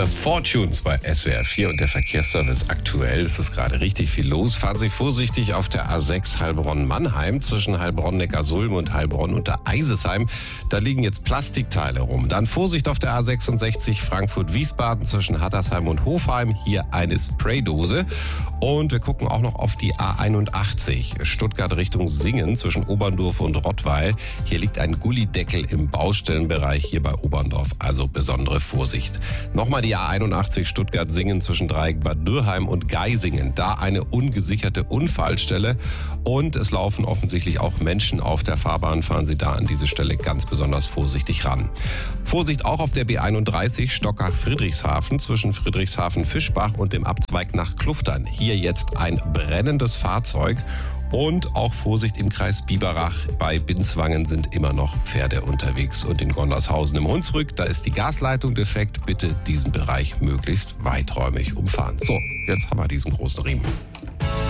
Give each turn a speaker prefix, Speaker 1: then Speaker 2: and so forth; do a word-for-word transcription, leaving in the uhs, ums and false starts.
Speaker 1: The Fortunes bei S W R vier und der Verkehrsservice aktuell. Es ist gerade richtig viel los. Fahren Sie vorsichtig auf der A sechs Heilbronn-Mannheim zwischen Heilbronn-Neckarsulm und Heilbronn unter Eisesheim. Da liegen jetzt Plastikteile rum. Dann Vorsicht auf der A sechsundsechzig Frankfurt-Wiesbaden zwischen Hattersheim und Hofheim. Hier eine Spraydose. Und wir gucken auch noch auf die A einundachtzig Stuttgart Richtung Singen zwischen Oberndorf und Rottweil. Hier liegt ein Gullideckel im Baustellenbereich hier bei Oberndorf. Also besondere Vorsicht. Nochmal die A einundachtzig Stuttgart-Singen zwischen Dreieck Bad Dürrheim und Geisingen. Da eine ungesicherte Unfallstelle. Und es laufen offensichtlich auch Menschen auf der Fahrbahn. Fahren Sie da an diese Stelle ganz besonders vorsichtig ran. Vorsicht auch auf der B einunddreißig Stockach-Friedrichshafen zwischen Friedrichshafen-Fischbach und dem Abzweig nach Kluftern. Hier jetzt ein brennendes Fahrzeug. Und auch Vorsicht im Kreis Biberach. Bei Binswangen sind immer noch Pferde unterwegs. Und in Gondershausen im Hunsrück, da ist die Gasleitung defekt. Bitte diesen Bereich möglichst weiträumig umfahren. So, jetzt haben wir diesen großen Riemen.